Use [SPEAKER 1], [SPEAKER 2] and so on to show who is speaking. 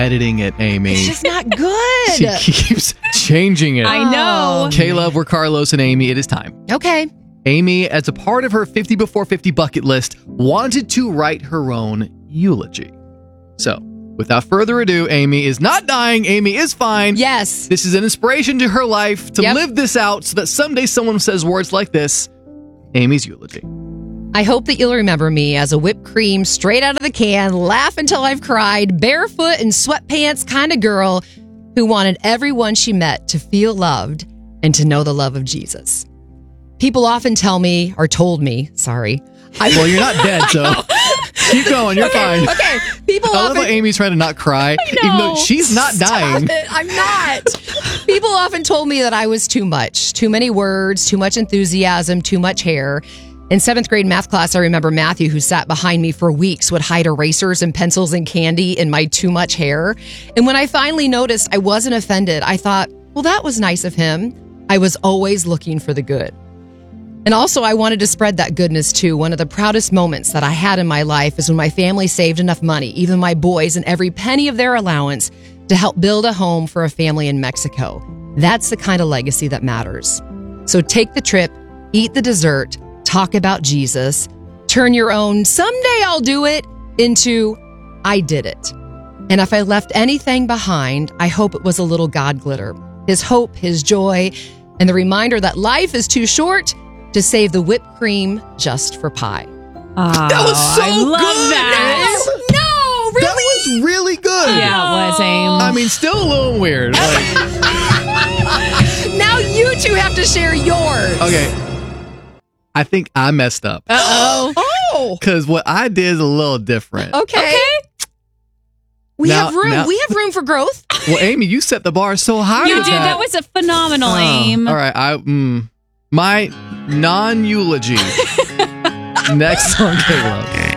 [SPEAKER 1] editing it, Amy.
[SPEAKER 2] It's just not good.
[SPEAKER 1] She keeps changing it.
[SPEAKER 3] I know.
[SPEAKER 1] K-Love, we're Carlos and Amy. It is time.
[SPEAKER 2] Okay.
[SPEAKER 1] Amy, as a part of her 50 before 50 bucket list, wanted to write her own eulogy. So, without further ado, Amy is not dying. Amy is fine.
[SPEAKER 2] Yes.
[SPEAKER 1] This is an inspiration to her life to
[SPEAKER 2] Yep.
[SPEAKER 1] live this out so that someday someone says words like this. Amy's eulogy.
[SPEAKER 2] I hope that you'll remember me as a whipped cream straight out of the can, laugh until I've cried, barefoot and sweatpants kind of girl who wanted everyone she met to feel loved and to know the love of Jesus. People often told me,
[SPEAKER 1] Well, you're not dead, so keep going. You're fine.
[SPEAKER 2] Okay, people
[SPEAKER 1] I love
[SPEAKER 2] often...
[SPEAKER 1] how Amy's trying to not cry, even though she's not dying.
[SPEAKER 2] Stop it. I'm not. People often told me that I was too much. Too many words, too much enthusiasm, too much hair. In 7th grade math class, I remember Matthew, who sat behind me for weeks, would hide erasers and pencils and candy in my too much hair. And when I finally noticed I wasn't offended, I thought, well, that was nice of him. I was always looking for the good. And also, I wanted to spread that goodness too. One of the proudest moments that I had in my life is when my family saved enough money, even my boys and every penny of their allowance, to help build a home for a family in Mexico. That's the kind of legacy that matters. So take the trip, eat the dessert, talk about Jesus, turn your own "someday I'll do it" into "I did it." And if I left anything behind, I hope it was a little God glitter, his hope, his joy, and the reminder that life is too short to save the whipped cream just for pie.
[SPEAKER 1] That was so
[SPEAKER 3] I love
[SPEAKER 1] good.
[SPEAKER 3] that.
[SPEAKER 2] No, really?
[SPEAKER 1] That was really good.
[SPEAKER 3] Yeah, it was, Aim.
[SPEAKER 1] I mean, still a little weird.
[SPEAKER 2] Now you two have to share yours.
[SPEAKER 1] Okay. I think I messed up.
[SPEAKER 2] Uh-oh. Oh.
[SPEAKER 1] Because what I did is a little different.
[SPEAKER 2] Okay. We
[SPEAKER 1] Now-
[SPEAKER 2] have room.
[SPEAKER 1] now-
[SPEAKER 2] We have room for growth.
[SPEAKER 1] Well, Amy, you set the bar so high.
[SPEAKER 3] You
[SPEAKER 1] with
[SPEAKER 3] did. That was a phenomenal aim.
[SPEAKER 1] All right. My non-eulogy. Next on K-Love.